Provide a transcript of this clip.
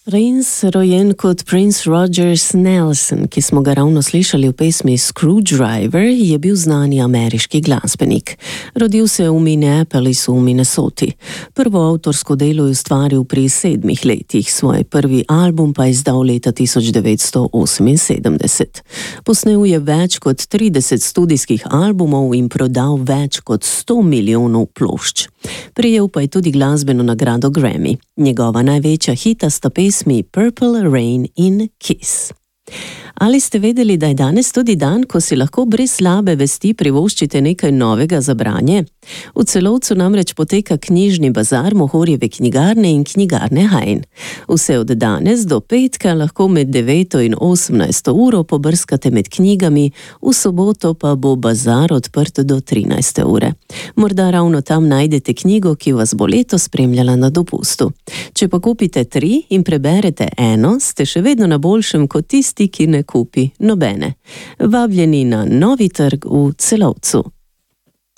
Prince, rojen kot Prince Rogers Nelson, ki smo ga ravno slišali v pesmi Screwdriver, je bil znani ameriški glasbenik. Rodil se v Minneapolisu v Minnesoti. Prvo avtorsko delo je ustvaril pri 7 letih, svoj prvi album pa je izdal leta 1978. Posnel je več kot 30 studijskih albumov in prodal več kot 100 milijonov plošč. Prejel pa je tudi glasbeno nagrado Grammy. Njegova največja hita sta pesmi Purple Rain in Kiss. Ali ste vedeli, da je danes tudi dan, ko si lahko brez slabe vesti privoščite nekaj novega za branje? V Celovcu namreč poteka knjižni bazar Mohorjeve knjigarne in knjigarne Hajn. Vse od danes do petka lahko med 9 in 18 uro pobrskate med knjigami, v soboto pa bo bazar odprt do 13 ure. Morda ravno tam najdete knjigo, ki vas bo letos spremljala na dopustu. Če pa kupite 3 in preberete eno, ste še vedno na boljšem kot tisti, ki ne kupi nobene. Vabljeni na Novi trg v Celovcu.